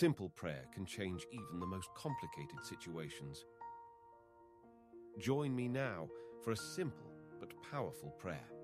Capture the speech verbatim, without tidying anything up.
simple prayer can change even the most complicated situations. Join me now for a simple but powerful prayer.